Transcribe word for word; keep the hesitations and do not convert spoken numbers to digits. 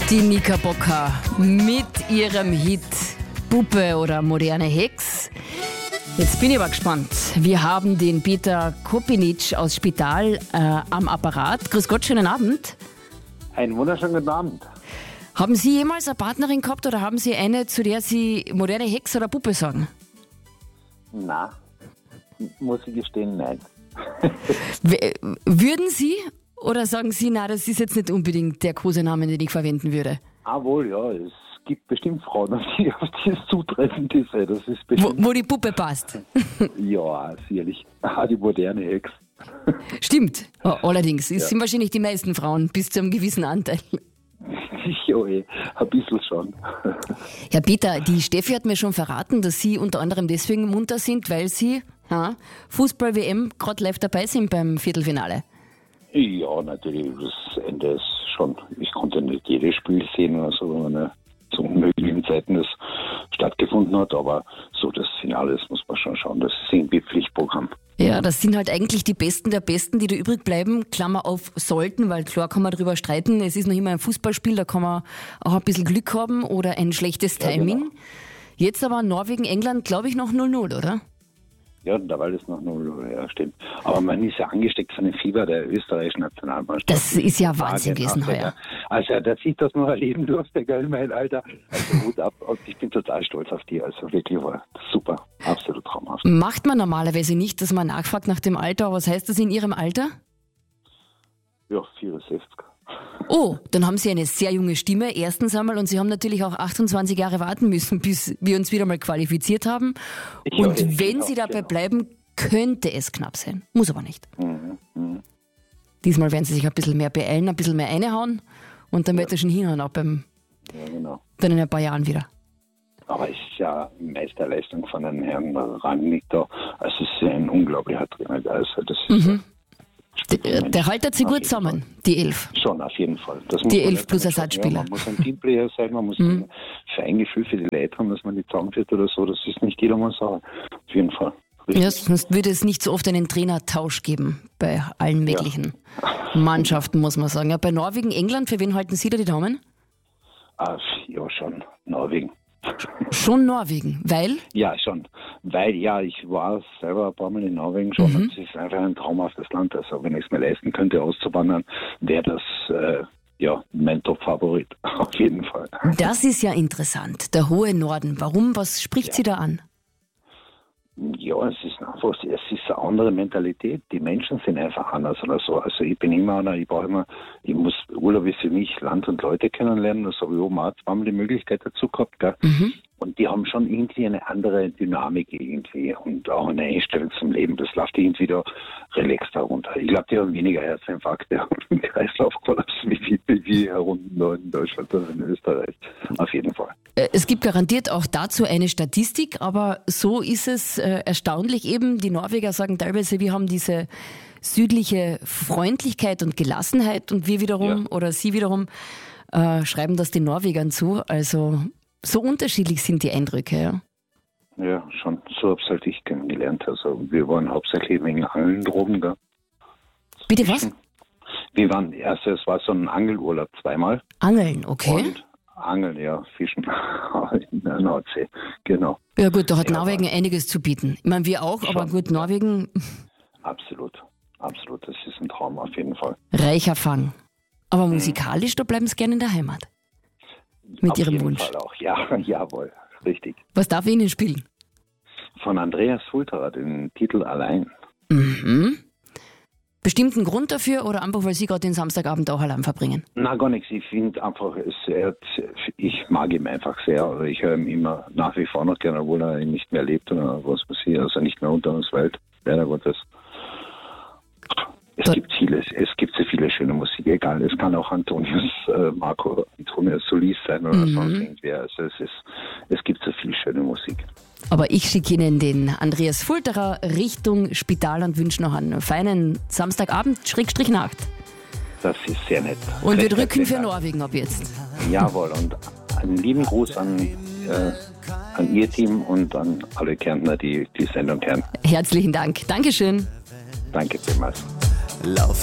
Die Nika Bocker mit ihrem Hit Puppe oder moderne Hex. Jetzt bin ich aber gespannt. Wir haben den Peter Kopinic aus Spital äh, am Apparat. Grüß Gott, schönen Abend. Einen wunderschönen guten Abend. Haben Sie jemals eine Partnerin gehabt oder haben Sie eine, zu der Sie moderne Hex oder Puppe sagen? Na, muss ich gestehen, nein. W- Würden Sie oder sagen Sie, na, das ist jetzt nicht unbedingt der Kosename, den ich verwenden würde? Ah wohl, ja, es gibt bestimmt Frauen, auf die, auf die es zutreffend ist. ey. Das ist Wo, bestimmt, wo die Puppe passt. ja, sicherlich. Ah, die moderne Hex. Stimmt. Oh, allerdings, es sind wahrscheinlich die meisten Frauen bis zu einem gewissen Anteil. Ja, eh, ein bisschen schon. Herr Peter, die Steffi hat mir schon verraten, dass Sie unter anderem deswegen munter sind, weil Sie ja, Fußball-W M gerade live dabei sind beim Viertelfinale. Ja, natürlich, das Ende ist schon, ich konnte nicht jedes Spiel sehen, also wenn zu unmöglichen Zeiten das stattgefunden hat, aber so das Finale, das muss man schon schauen, das ist irgendwie Pflichtprogramm. Ja, das sind halt eigentlich die Besten der Besten, die da übrig bleiben. Klammer auf sollten, weil klar kann man darüber streiten. Es ist noch immer ein Fußballspiel, da kann man auch ein bisschen Glück haben oder ein schlechtes Timing. Ja, genau. Jetzt aber Norwegen, England, glaube ich, noch null null, oder? Ja, dabei ist noch null, ja, stimmt. Aber man ist ja angesteckt von dem Fieber der österreichischen Nationalmannschaft. Das ist ja Wahnsinn gewesen heuer. Also, dass ich das noch erleben durfte, gell, mein Alter. Also, Hut ab. Und ich bin total stolz auf die. Also, wirklich war super. Absolut traumhaft. Macht man normalerweise nicht, dass man nachfragt nach dem Alter. Was heißt das in Ihrem Alter? Ja, vierundsechzig. Oh, dann haben Sie eine sehr junge Stimme, erstens einmal, und Sie haben natürlich auch achtundzwanzig Jahre warten müssen, bis wir uns wieder mal qualifiziert haben. Ja, Und ja, wenn genau, Sie dabei genau. bleiben, könnte es knapp sein. Muss aber nicht. Mhm, mhm. Diesmal werden Sie sich ein bisschen mehr beeilen, ein bisschen mehr reinhauen und dann wird er schon hinhauen, auch beim, Ja, genau. dann in ein paar Jahren wieder. Aber es ist ja Meisterleistung von einem Herrn Rangnick da. Also, es ist ja ein unglaublicher Trainer. Also, das ist Mhm. Der, der haltet sie Auf gut jeden zusammen, die Elf. Schon, auf jeden Fall. Das muss Die man elf nicht plus sagen. Ersatzspieler. Ja, man muss ein Teamplayer sein, man muss ein Feingefühl für die Leute haben, dass man nicht zusammenführt oder so. Das ist nicht jedermanns Sache. Auf jeden Fall. Richtig. Ja, sonst würde es nicht so oft einen Trainertausch geben bei allen möglichen Mannschaften, muss man sagen. Ja, bei Norwegen, England, für wen halten Sie da die Daumen? Ah, ja, schon. Norwegen. Schon Norwegen, weil? Ja, schon. Weil, ja, ich war selber ein paar Mal in Norwegen schon Mhm. und es ist einfach ein traumhaftes Land. Also, wenn ich es mir leisten könnte, auszuwandern, wäre das, äh, ja, mein Top-Favorit. Auf jeden Fall. Das ist ja interessant, der hohe Norden. Warum? Was spricht Sie da an? Ja, es ist einfach, es ist eine andere Mentalität. Die Menschen sind einfach anders oder so. Also ich bin immer einer, ich brauche immer, ich muss, Urlaub ist für mich Land und Leute kennenlernen. Das habe ich oben auch zweimal die Möglichkeit dazu gehabt, gell? Mhm. Und die haben schon irgendwie eine andere Dynamik irgendwie und auch eine Einstellung zum Leben. Das läuft irgendwie da relaxed herunter. Ich glaube, die haben weniger Herzinfarkte und einen Kreislaufkollaps wie, wie, wie herunten da in Deutschland oder in Österreich. Auf jeden Fall. Äh, Es gibt garantiert auch dazu eine Statistik, aber so ist es äh, erstaunlich eben. Die Norweger sagen teilweise, wir haben diese südliche Freundlichkeit und Gelassenheit und wir wiederum Ja. oder sie wiederum äh, schreiben das den Norwegern zu. Also so unterschiedlich sind die Eindrücke. Ja. Ja, schon. So habe halt ich kennengelernt. Also wir waren hauptsächlich wegen Angeln droben da. Bitte was? Wir waren, also es war so ein Angelurlaub zweimal. Angeln, okay. Und Angeln, ja, Fischen in der Nordsee, genau. Ja gut, da hat Ja, Norwegen einiges zu bieten. Ich meine, wir auch, aber Schon, gut, Norwegen, Absolut, absolut. Das ist ein Traum auf jeden Fall. reicher Fang. Aber musikalisch, da bleiben sie gerne in der Heimat. Mit auf ihrem jeden Wunsch. Fall auch, ja, jawohl, richtig. Was darf ich Ihnen spielen? Von Andreas Fulterer, den Titel Allein. Mhm. Bestimmten Grund dafür oder einfach, weil Sie gerade den Samstagabend auch allein verbringen? Na, gar nichts. Ich finde einfach, es, er hat, ich mag ihn einfach sehr. Oder ich höre ihn immer nach wie vor noch gerne, obwohl er nicht mehr lebt oder was passiert, also nicht mehr unter uns Welt, leider Gottes. Es Da- gibt vieles, es gibt so viele schöne Musik, egal, es kann auch Antonius, äh, Marco Antonius Solis sein oder Mhm. sonst irgendwer. Also es ist, es gibt so viel schöne Musik. Aber ich schicke Ihnen den Andreas Fulterer Richtung Spital und wünsche noch einen feinen Samstagabend, Schrägstrich Nacht. Das ist sehr nett. Und wir Recht drücken für herzlichen Norwegen ab jetzt. Dank. Jawohl, und einen lieben Gruß an, äh, an Ihr Team und an alle Kärntner, die die Sendung kennen. Herzlichen Dank. Dankeschön. Danke vielmals. Lauf